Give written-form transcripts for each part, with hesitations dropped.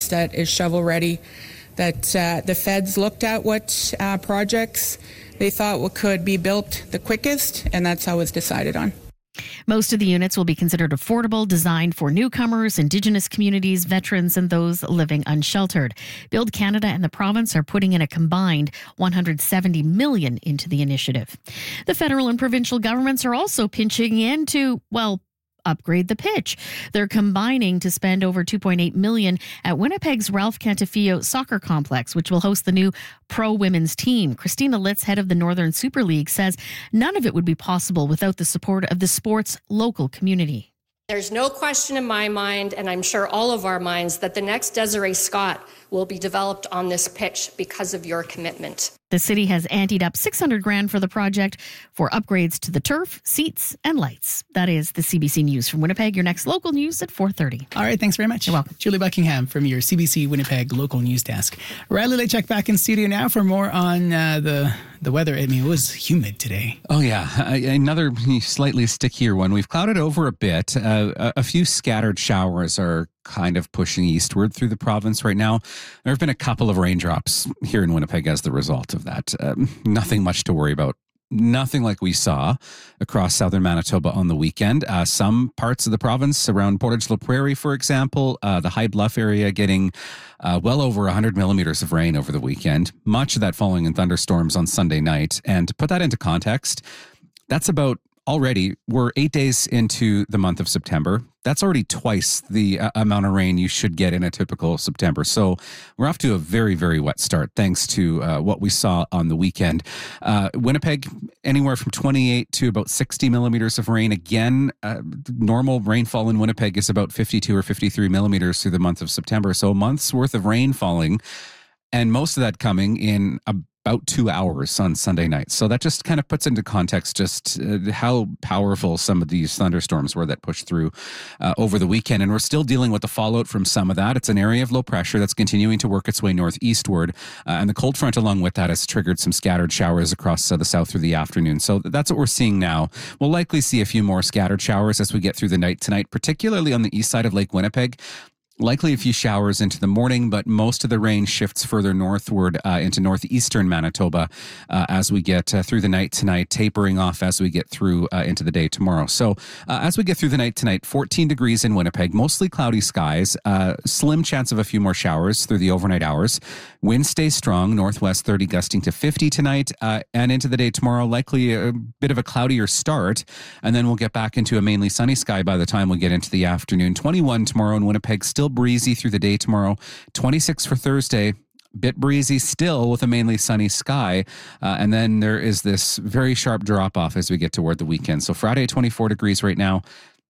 that is shovel-ready, that the feds looked at what projects they thought could be built the quickest, and that's how it was decided on. Most of the units will be considered affordable, designed for newcomers, Indigenous communities, veterans, and those living unsheltered. Build Canada and the province are putting in a combined $170 million into the initiative. The federal and provincial governments are also pinching in to, upgrade the pitch. They're combining to spend over $2.8 million at Winnipeg's Ralph Cantafio Soccer Complex, which will host the new pro women's team. Christina Litz, head of the Northern Super League, says none of it would be possible without the support of the sport's local community. There's no question in my mind, and I'm sure all of our minds, that the next Desiree Scott will be developed on this pitch because of your commitment. The city has anteed up $600,000 for the project for upgrades to the turf, seats, and lights. That is the CBC News from Winnipeg. Your next local news at 4:30. All right, thanks very much. You're welcome. Julie Buckingham from your CBC Winnipeg local news desk. Riley Lechek back in studio now for more on the weather. I mean, it was humid today. Oh, yeah. Another slightly stickier one. We've clouded over a bit. A few scattered showers are kind of pushing eastward through the province right now. There have been a couple of raindrops here in Winnipeg as the result of that. Nothing much to worry about. Nothing like we saw across southern Manitoba on the weekend. Some parts of the province around Portage La Prairie, for example, the High Bluff area getting well over 100 millimeters of rain over the weekend. Much of that falling in thunderstorms on Sunday night. And to put that into context, that's about already, we're 8 days into the month of September. That's already twice the amount of rain you should get in a typical September. So we're off to a very, very wet start thanks to what we saw on the weekend. Winnipeg, anywhere from 28 to about 60 millimeters of rain. Again, normal rainfall in Winnipeg is about 52 or 53 millimeters through the month of September. So a month's worth of rain falling, and most of that coming in about 2 hours on Sunday night. So that just kind of puts into context just how powerful some of these thunderstorms were that pushed through over the weekend. And we're still dealing with the fallout from some of that. It's an area of low pressure that's continuing to work its way northeastward. And the cold front along with that has triggered some scattered showers across the south through the afternoon. So that's what we're seeing now. We'll likely see a few more scattered showers as we get through the night tonight, particularly on the east side of Lake Winnipeg. Likely a few showers into the morning, but most of the rain shifts further northward into northeastern Manitoba as we get through the night tonight, tapering off as we get through into the day tomorrow. So as we get through the night tonight, 14 degrees in Winnipeg, mostly cloudy skies, slim chance of a few more showers through the overnight hours. Wind stays strong, northwest 30 gusting to 50 tonight, and into the day tomorrow, likely a bit of a cloudier start, and then we'll get back into a mainly sunny sky by the time we get into the afternoon. 21 tomorrow in Winnipeg, still breezy through the day tomorrow. 26 for Thursday, bit breezy still with a mainly sunny sky. And then there is this very sharp drop off as we get toward the weekend. So Friday, 24 degrees right now,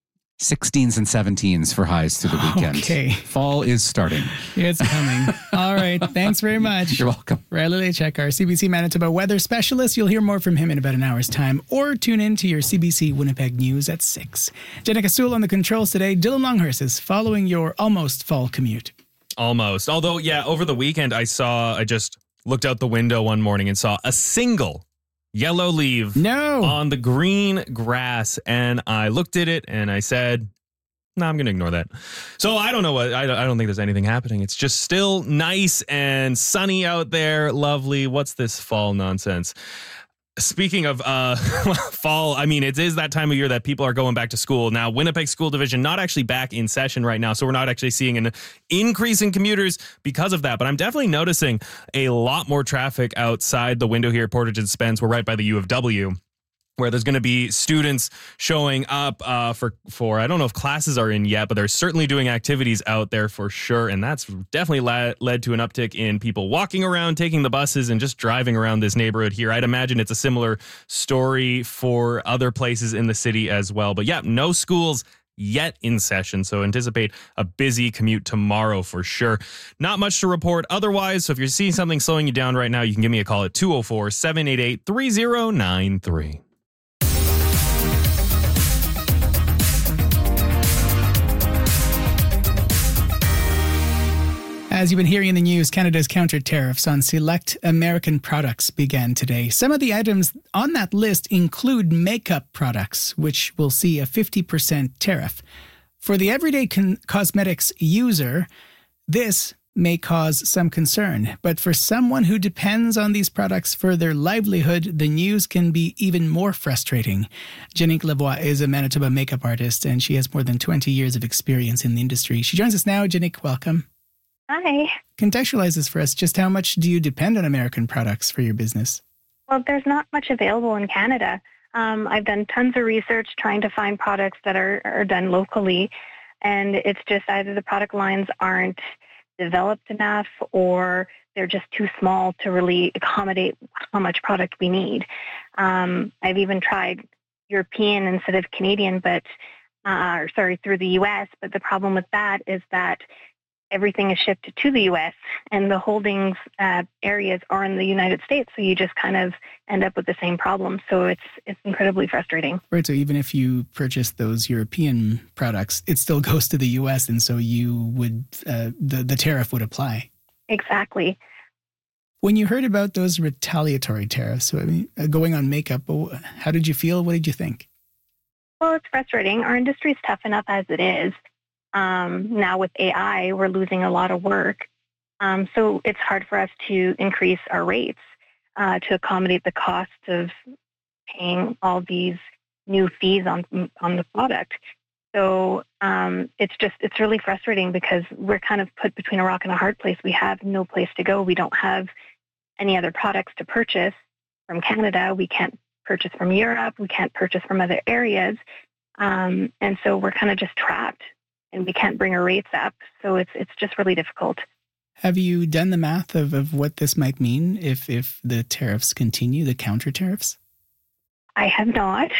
16s and 17s for highs through the weekend. Okay. Fall is starting. It's coming. All right. Thanks very much. You're welcome. Riley Lechek, our CBC Manitoba weather specialist. You'll hear more from him in about an hour's time, or tune in to your CBC Winnipeg News at 6. Jenica Sewell on the controls today. Dylan Longhurst is following your almost fall commute. Almost. Although, yeah, over the weekend, I just looked out the window one morning and saw a single yellow leaf on the green grass, and I looked at it and I said, no, I'm going to ignore that. So I don't know I don't think there's anything happening. It's just still nice and sunny out there. Lovely. What's this fall nonsense? Speaking of fall, I mean, it is that time of year that people are going back to school. Now, Winnipeg School Division not actually back in session right now, so we're not actually seeing an increase in commuters because of that. But I'm definitely noticing a lot more traffic outside the window here at Portage and Spence. We're right by the U of W, where there's going to be students showing up for I don't know if classes are in yet, but they're certainly doing activities out there for sure. And that's definitely led to an uptick in people walking around, taking the buses, and just driving around this neighborhood here. I'd imagine it's a similar story for other places in the city as well. But yeah, no schools yet in session, so anticipate a busy commute tomorrow for sure. Not much to report otherwise, so if you're seeing something slowing you down right now, you can give me a call at 204-788-3093. As you've been hearing in the news, Canada's counter tariffs on select American products began today. Some of the items on that list include makeup products, which will see a 50% tariff. For the everyday cosmetics user, this may cause some concern, but for someone who depends on these products for their livelihood, the news can be even more frustrating. Janique Lavoie is a Manitoba makeup artist, and she has more than 20 years of experience in the industry. She joins us now. Janique, welcome. Hi. Contextualize this for us. Just how much do you depend on American products for your business? Well, there's not much available in Canada. I've done tons of research trying to find products that are done locally, and it's just either the product lines aren't developed enough or they're just too small to really accommodate how much product we need. I've even tried European instead of Canadian, but through the U.S., but the problem with that is that everything is shipped to the U.S. and the holdings areas are in the United States. So you just kind of end up with the same problem. So it's incredibly frustrating. Right. So even if you purchase those European products, it still goes to the U.S. And so you would, the tariff would apply. Exactly. When you heard about those retaliatory tariffs, going on makeup, how did you feel? What did you think? Well, it's frustrating. Our industry is tough enough as it is. Now with AI, we're losing a lot of work. So it's hard for us to increase our rates to accommodate the cost of paying all these new fees on the product. So it's really frustrating because we're kind of put between a rock and a hard place. We have no place to go. We don't have any other products to purchase from Canada. We can't purchase from Europe. We can't purchase from other areas. And so we're kind of just trapped. And we can't bring our rates up. So it's just really difficult. Have you done the math of what this might mean if the tariffs continue, the counter tariffs? I have not.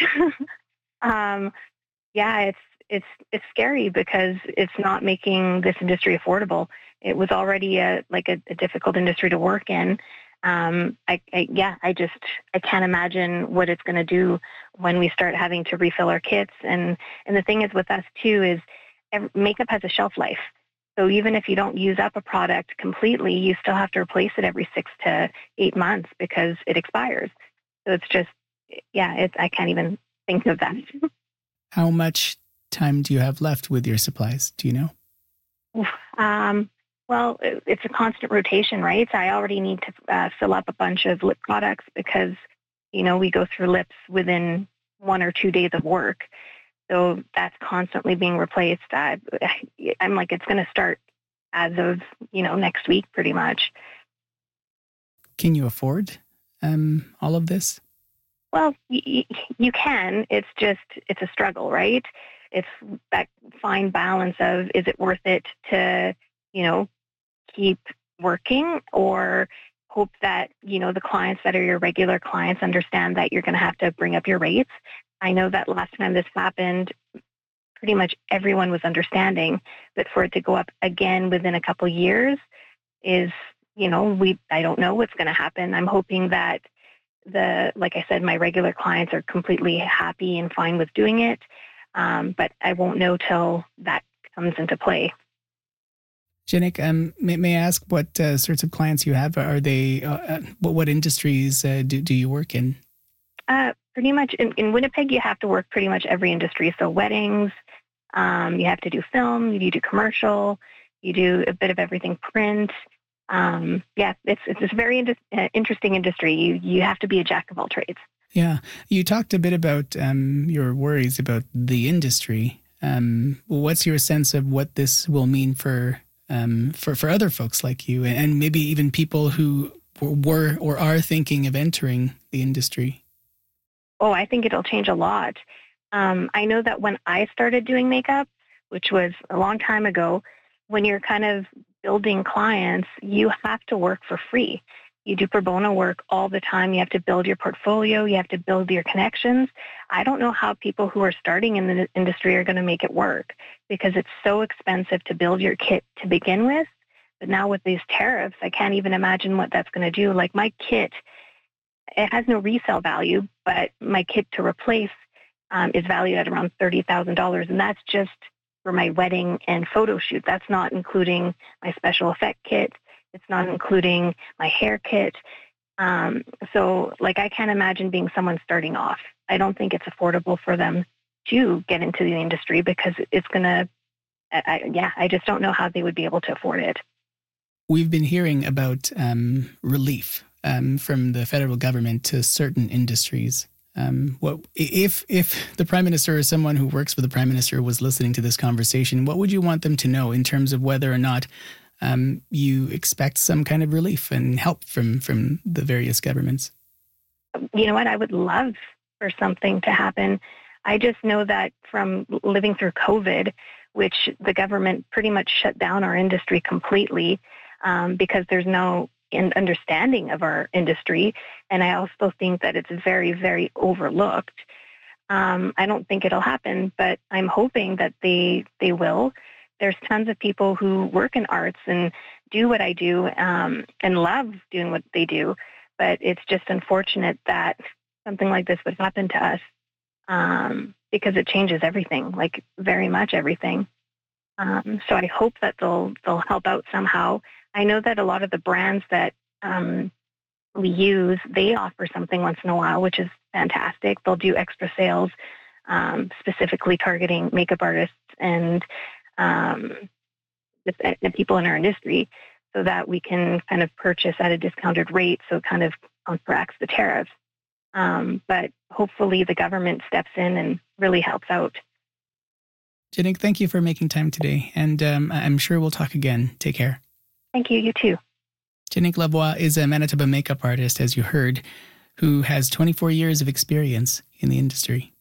It's scary because it's not making this industry affordable. It was already a difficult industry to work in. I can't imagine what it's going to do when we start having to refill our kits. And the thing is with us too is makeup has a shelf life. So even if you don't use up a product completely, you still have to replace it every 6 to 8 months because it expires. So it's just, I can't even think of that. How much time do you have left with your supplies? Do you know? Well, it's a constant rotation, right? So I already need to fill up a bunch of lip products because, we go through lips within 1 or 2 days of work. So that's constantly being replaced. I'm like, it's going to start as of, next week, pretty much. Can you afford all of this? Well, you can. It's a struggle, right? It's that fine balance of, is it worth it to, keep working or hope that, the clients that are your regular clients understand that you're going to have to bring up your rates. I know that last time this happened, pretty much everyone was understanding, but for it to go up again within a couple years is, I don't know what's going to happen. I'm hoping that like I said, my regular clients are completely happy and fine with doing it. But I won't know till that comes into play. Janique, may I ask what sorts of clients you have? Are they, what industries do you work in? Pretty much in Winnipeg, you have to work pretty much every industry. So weddings, you have to do film, you do commercial, you do a bit of everything, print. It's a very interesting industry. You have to be a jack of all trades. Yeah. You talked a bit about your worries about the industry. What's your sense of what this will mean for other folks like you and maybe even people who were or are thinking of entering the industry? Oh, I think it'll change a lot. I know that when I started doing makeup, which was a long time ago, when you're kind of building clients, you have to work for free. You do pro bono work all the time. You have to build your portfolio. You have to build your connections. I don't know how people who are starting in the industry are going to make it work because it's so expensive to build your kit to begin with. But now with these tariffs, I can't even imagine what that's going to do. Like my kit, it has no resale value, but my kit to replace is valued at around $30,000. And that's just for my wedding and photo shoot. That's not including my special effect kit. It's not including my hair kit. So I can't imagine being someone starting off. I don't think it's affordable for them to get into the industry because it's going to, I just don't know how they would be able to afford it. we've been hearing about relief from the federal government to certain industries. If the Prime Minister or someone who works for the Prime Minister was listening to this conversation, what would you want them to know in terms of whether or not you expect some kind of relief and help from the various governments? You know what? I would love for something to happen. I just know that from living through COVID, which the government pretty much shut down our industry completely because there's no understanding of our industry. And I also think that it's very, very overlooked. I don't think it'll happen, but I'm hoping that they will. There's tons of people who work in arts and do what I do and love doing what they do. But it's just unfortunate that something like this would happen to us because it changes everything, like very much everything. So I hope that they'll help out somehow. I know that a lot of the brands that we use, they offer something once in a while, which is fantastic. They'll do extra sales, specifically targeting makeup artists and the people in our industry, so that we can kind of purchase at a discounted rate, so it kind of counteracts the tariffs. But hopefully the government steps in and really helps out. Jenik, thank you for making time today, and I'm sure we'll talk again. Take care. Thank you. You too. Jenik Lavoie is a Manitoba makeup artist, as you heard, who has 24 years of experience in the industry.